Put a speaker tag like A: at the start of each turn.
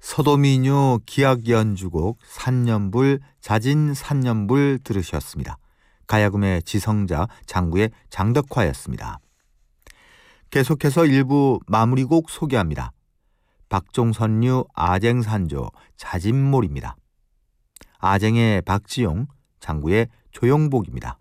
A: 서도민요 기악연주곡 산년불 자진 산년불 들으셨습니다. 가야금의 지성자 장구의 장덕화였습니다. 계속해서 일부 마무리곡 소개합니다. 박종선류 아쟁산조 자진몰입니다. 아쟁의 박지용, 장구의 조용복입니다.